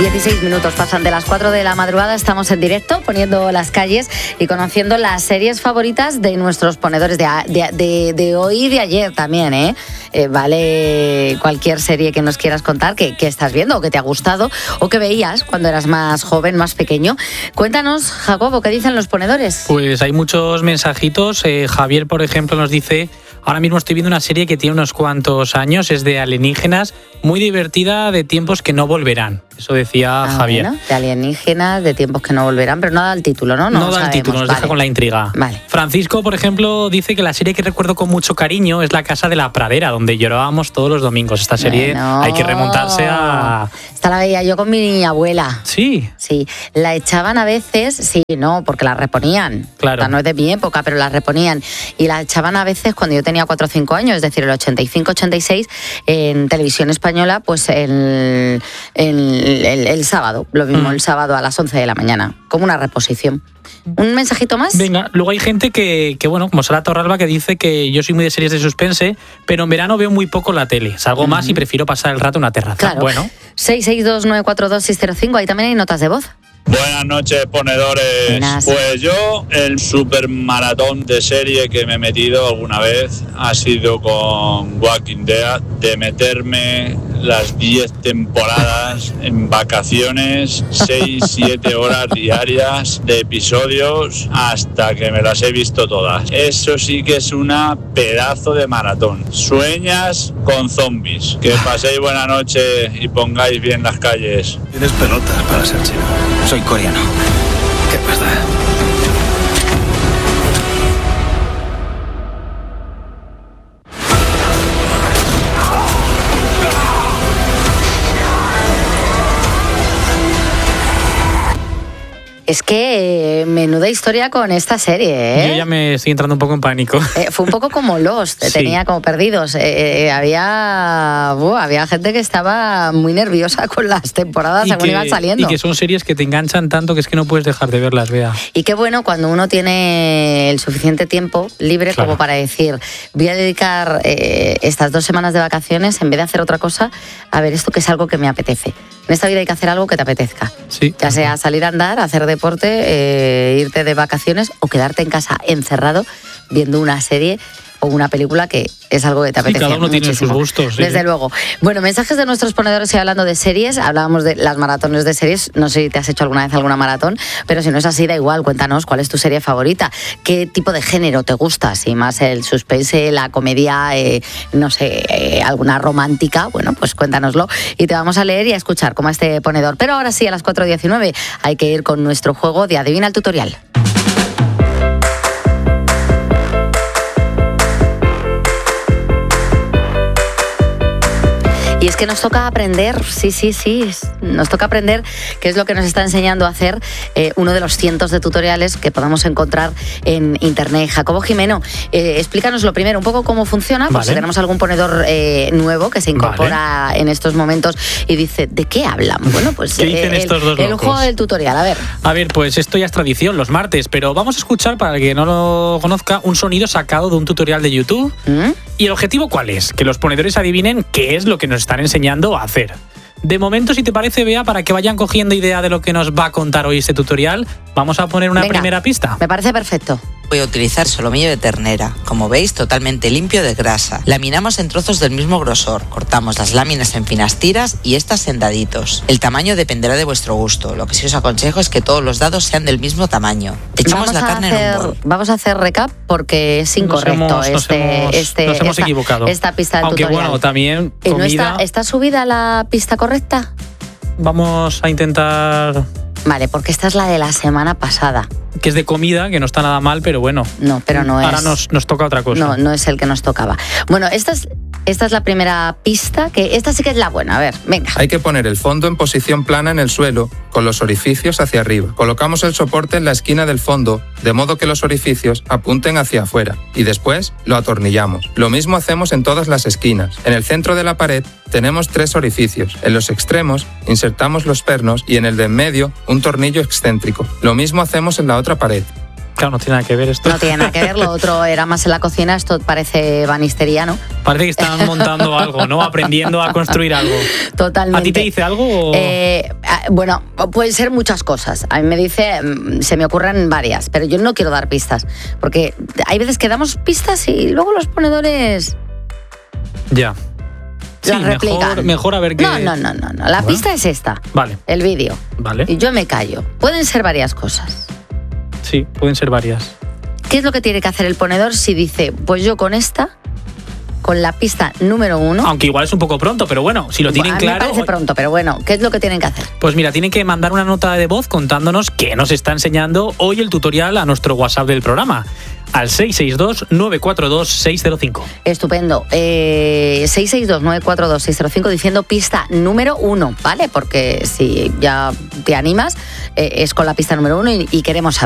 16 minutos pasan de las 4 de la madrugada. Estamos en directo poniendo las calles y conociendo las series favoritas de nuestros ponedores de hoy y de ayer también, ¿eh? Vale cualquier serie que nos quieras contar, que estás viendo o que te ha gustado o que veías cuando eras más joven, más pequeño. Cuéntanos, Jacobo, ¿qué dicen los ponedores? Pues hay muchos mensajitos. Javier, por ejemplo, nos dice: ahora mismo estoy viendo una serie que tiene unos cuantos años, es de alienígenas, muy divertida, de tiempos que no volverán. Eso decía Javier. Bueno, de alienígenas, de tiempos que no volverán, pero no da el título, ¿no? No da el título, nos deja con la intriga. Vale. Francisco, por ejemplo, dice que la serie que recuerdo con mucho cariño es La Casa de la Pradera, donde llorábamos todos los domingos. Esta serie hay que remontarse a... Esta la veía yo con mi abuela. ¿Sí? Sí, la echaban a veces, sí, no, porque la reponían. Claro. O sea, no es de mi época, pero la reponían. Y la echaban a veces cuando yo tenía 4 o 5 años, es decir, el 85-86, en televisión española, pues el sábado, lo mismo, el sábado a las 11 de la mañana, como una reposición. ¿Un mensajito más? Venga, luego hay gente que bueno, como Sara Torralba, que dice que yo soy muy de series de suspense, pero en verano veo muy poco la tele. Salgo más y prefiero pasar el rato en una terraza. Claro. Bueno. 662-942-605, ahí también hay notas de voz. Buenas noches, ponedores. Buenas. Pues yo, el super maratón de serie que me he metido alguna vez ha sido con Walking Dead, de meterme las 10 temporadas en vacaciones, 6-7 horas diarias de episodios hasta que me las he visto todas. Eso sí que es una pedazo de maratón. Sueñas con zombies. Que paséis buena noche y pongáis bien las calles. Tienes pelotas para ser chino. Soy coreano. ¿Qué pasa? Es que menuda historia con esta serie, ¿eh? Yo ya me estoy entrando un poco en pánico. Fue un poco como Lost, Sí. tenía como perdidos. Había gente que estaba muy nerviosa con las temporadas según iban saliendo. Y que son series que te enganchan tanto que es que no puedes dejar de verlas, Bea. Y qué bueno cuando uno tiene el suficiente tiempo libre, Claro. como para decir, voy a dedicar estas 2 semanas de vacaciones, en vez de hacer otra cosa, a ver esto que es algo que me apetece. En esta vida hay que hacer algo que te apetezca. Sí. Ya sea salir a andar, hacer deporte, irte de vacaciones o quedarte en casa encerrado viendo una serie o una película que es algo que te apetece. Cada uno tiene muchísimo. sus gustos. Sí. Desde luego. Bueno, mensajes de nuestros ponedores y hablando de series. Hablábamos de las maratones de series. No sé si te has hecho alguna vez alguna maratón, pero si no es así, da igual. Cuéntanos cuál es tu serie favorita. ¿Qué tipo de género te gusta? Si más el suspense, la comedia, no sé, alguna romántica. Bueno, pues cuéntanoslo y te vamos a leer y a escuchar como a este ponedor. Pero ahora sí, a las 4:19 hay que ir con nuestro juego de Adivina el Tutorial. Y es que nos toca aprender, sí, nos toca aprender qué es lo que nos está enseñando a hacer uno de los cientos de tutoriales que podemos encontrar en internet. Jacobo Jimeno, explícanos lo primero, un poco cómo funciona, por si tenemos algún ponedor nuevo que se incorpora en estos momentos y dice, ¿de qué hablan? Bueno, pues ¿Qué dicen estos dos el locos? juego del tutorial, a ver. A ver, pues esto ya es tradición, los martes, pero vamos a escuchar, para el que no lo conozca, un sonido sacado de un tutorial de YouTube. ¿Y el objetivo cuál es? Que los ponedores adivinen qué es lo que nos están enseñando a hacer. De momento, si te parece, Bea, para que vayan cogiendo idea de lo que nos va a contar hoy este tutorial, vamos a poner una primera pista. Me parece perfecto. Voy a utilizar solomillo de ternera, como veis totalmente limpio de grasa. Laminamos en trozos del mismo grosor, cortamos las láminas en finas tiras y estas en daditos. El tamaño dependerá de vuestro gusto, lo que sí os aconsejo es que todos los dados sean del mismo tamaño. Echamos la carne en un bol. Vamos a hacer recap porque es incorrecto nos hemos equivocado. Esta pista del Aunque tutorial. bueno, también ¿No comida... está subida la pista correcta? Vamos a intentar... Vale, porque esta es la de la semana pasada. Que es de comida, que no está nada mal, pero bueno. No, pero no ahora es... Ahora nos toca otra cosa. No es el que nos tocaba. Bueno, esta es la primera pista, que esta sí que es la buena. A ver, venga. Hay que poner el fondo en posición plana en el suelo, con los orificios hacia arriba. Colocamos el soporte en la esquina del fondo, de modo que los orificios apunten hacia afuera, y después lo atornillamos. Lo mismo hacemos en todas las esquinas. En el centro de la pared tenemos 3 orificios. En los extremos insertamos los pernos y en el de en medio un tornillo excéntrico. Lo mismo hacemos en la otra pared. Claro, no tiene nada que ver esto. No tiene nada que ver, lo otro era más en la cocina, esto parece banisteriano. Parece que están montando algo, ¿no? Aprendiendo a construir algo. Totalmente. ¿A ti te dice algo? Bueno, pueden ser muchas cosas. A mí me dice, se me ocurren varias, pero yo no quiero dar pistas, porque hay veces que damos pistas y luego los ponedores... Ya. Sí, las replican. Mejor a ver qué... No. La pista es esta. Vale. El vídeo. Vale. Y yo me callo. Pueden ser varias cosas. Sí, pueden ser varias. ¿Qué es lo que tiene que hacer el ponedor si dice, pues yo con esta, con la pista número 1? Aunque igual es un poco pronto, pero bueno, si lo tienen a mí claro... me parece pronto, pero bueno, ¿qué es lo que tienen que hacer? Pues mira, tienen que mandar una nota de voz contándonos qué nos está enseñando hoy el tutorial a nuestro WhatsApp del programa, al 662-942-605. Estupendo. 662-942-605 diciendo pista número 1, ¿vale? Porque si ya te animas, es con la pista número 1 y queremos saber.